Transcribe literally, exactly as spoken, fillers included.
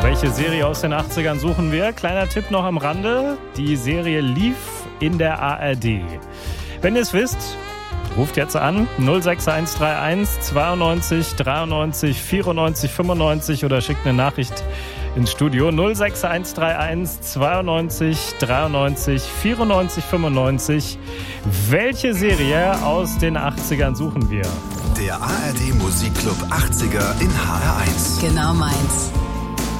Welche Serie aus den achtzigern suchen wir? Kleiner Tipp noch am Rande. Die Serie lief in der A R D. Wenn ihr es wisst, ruft jetzt an null sechs eins drei eins zweiundneunzig dreiundneunzig vierundneunzig fünfundneunzig oder schickt eine Nachricht ins Studio null sechs eins drei eins zweiundneunzig dreiundneunzig vierundneunzig fünfundneunzig. Welche Serie aus den achtzigern suchen wir? Der A R D Musikclub achtziger in H R eins. Genau meins.